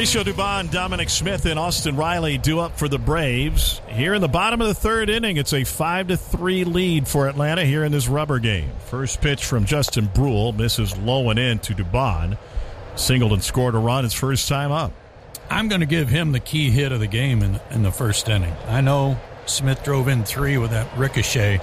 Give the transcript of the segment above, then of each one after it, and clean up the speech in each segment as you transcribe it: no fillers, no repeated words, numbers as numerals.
Mauricio Dubon, Dominic Smith, and Austin Riley due up for the Braves. Here in the bottom of the third inning, it's a 5-3 lead for Atlanta here in this rubber game. First pitch from Justin Brule, misses low and in to Dubon. Singled and scored a run his first time up. I'm going to give him the key hit of the game in the first inning. I know Smith drove in 3 with that ricochet.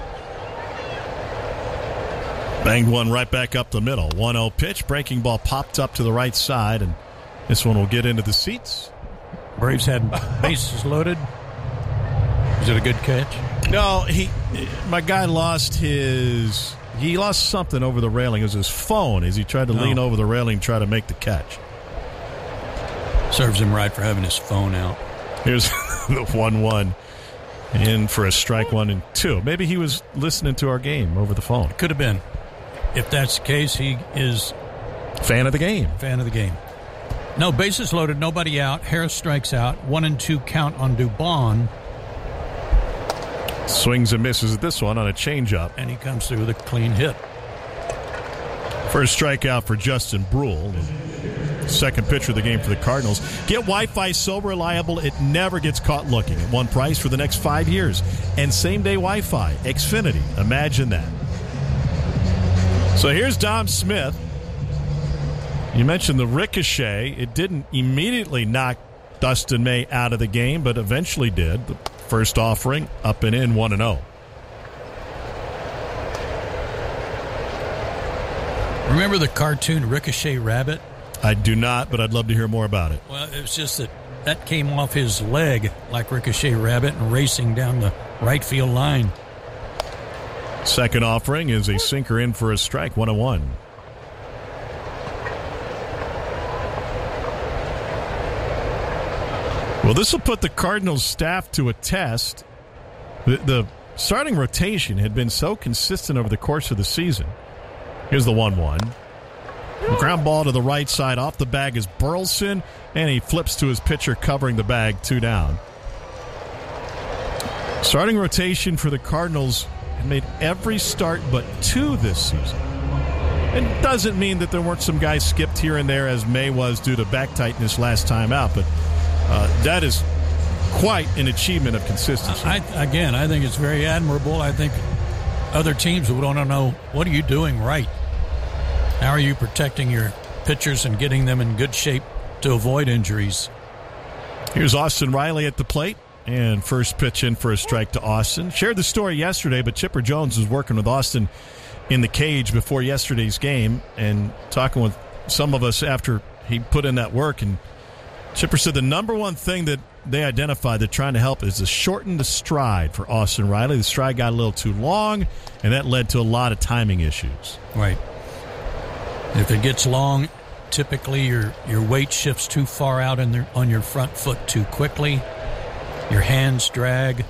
Banged one right back up the middle. 1-0 pitch. Breaking ball popped up to the right side, and this one will get into the seats. Braves had bases loaded. Was it a good catch? No, my guy lost he lost something over the railing. It was his phone as he tried to lean over the railing and try to make the catch. Serves him right for having his phone out. Here's the 1-1 in for a strike 1-2. Maybe he was listening to our game over the phone. Could have been. If that's the case, he is fan of the game. Fan of the game. No, bases loaded, nobody out. Harris strikes out. 1-2 count on Dubon. Swings and misses at this one on a changeup. And he comes through with a clean hit. First strikeout for Justin Brule. Second pitcher of the game for the Cardinals. Get Wi-Fi so reliable it never gets caught looking. At one price for the next 5 years. And same-day Wi-Fi. Xfinity. Imagine that. So here's Dom Smith. You mentioned the ricochet. It didn't immediately knock Dustin May out of the game, but eventually did. The first offering, up and in, 1-0. Remember the cartoon Ricochet Rabbit? I do not, but I'd love to hear more about it. Well, it was just that came off his leg like Ricochet Rabbit and racing down the right field line. Second offering is a sinker in for a strike, 1-1. Well, this will put the Cardinals staff to a test. The starting rotation had been so consistent over the course of the season. Here's the 1-1. Ground ball to the right side. Off the bag is Burleson, and he flips to his pitcher covering the bag, 2 down. Starting rotation for the Cardinals had made every start but 2 this season. It doesn't mean that there weren't some guys skipped here and there as May was due to back tightness last time out, but that is quite an achievement of consistency. I think it's very admirable. I think other teams would want to know, what are you doing right? How are you protecting your pitchers and getting them in good shape to avoid injuries? Here's Austin Riley at the plate, and first pitch in for a strike to Austin. Shared the story yesterday, but Chipper Jones was working with Austin in the cage before yesterday's game and talking with some of us after he put in that work, and Chipper said the number one thing that they identified they're trying to help is to shorten the stride for Austin Riley. The stride got a little too long, and that led to a lot of timing issues. Right. If it gets long, typically your weight shifts too far out on your front foot too quickly. Your hands drag.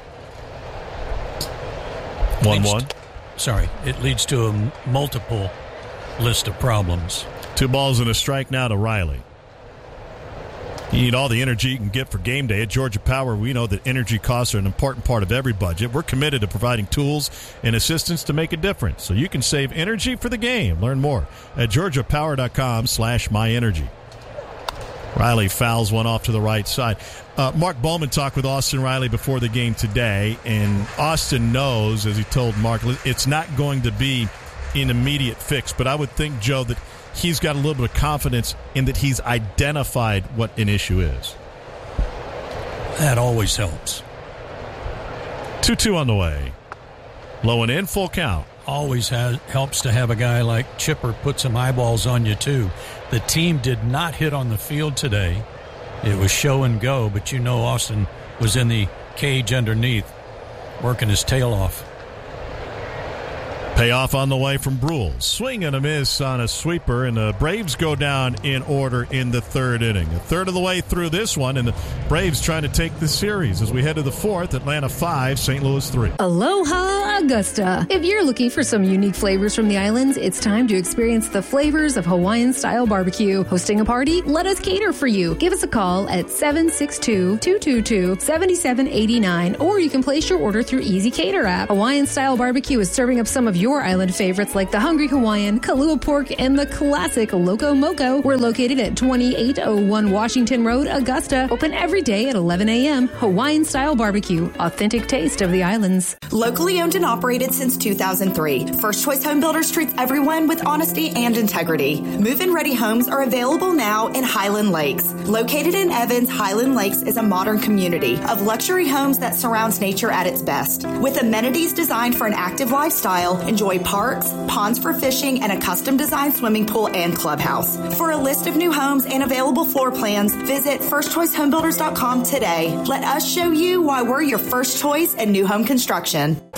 1-1. It leads to a multiple list of problems. 2 balls and a strike now to Riley. You need all the energy you can get for game day. At Georgia Power, we know that energy costs are an important part of every budget. We're committed to providing tools and assistance to make a difference, so you can save energy for the game. Learn more at georgiapower.com/myenergy. Riley fouls one off to the right side. Mark Bowman talked with Austin Riley before the game today, and Austin knows, as he told Mark, it's not going to be an immediate fix, but I would think, Joe, that he's got a little bit of confidence in that he's identified what an issue is. That always helps. 2-2 on the way. Low and in, full count. Always helps to have a guy like Chipper put some eyeballs on you, too. The team did not hit on the field today. It was show and go, but you know Austin was in the cage underneath, working his tail off. Payoff on the way from Brule. Swing and a miss on a sweeper, and the Braves go down in order in the third inning. A third of the way through this one, and the Braves trying to take the series as we head to the fourth. Atlanta 5, St. Louis 3. Aloha Augusta. If you're looking for some unique flavors from the islands, it's time to experience the flavors of Hawaiian-style barbecue. Hosting a party? Let us cater for you. Give us a call at 762-222-7789, or you can place your order through Easy Cater app. Hawaiian-style barbecue is serving up some of your your island favorites like the Hungry Hawaiian, Kahlua Pork, and the classic Loco Moco. We're located at 2801 Washington Road, Augusta. Open every day at 11 a.m. Hawaiian-style barbecue. Authentic taste of the islands. Locally owned and operated since 2003. First Choice Home Builders treats everyone with honesty and integrity. Move-in ready homes are available now in Highland Lakes. Located in Evans, Highland Lakes is a modern community of luxury homes that surrounds nature at its best. With amenities designed for an active lifestyle, enjoy parks, ponds for fishing, and a custom-designed swimming pool and clubhouse. For a list of new homes and available floor plans, visit firstchoicehomebuilders.com today. Let us show you why we're your first choice in new home construction.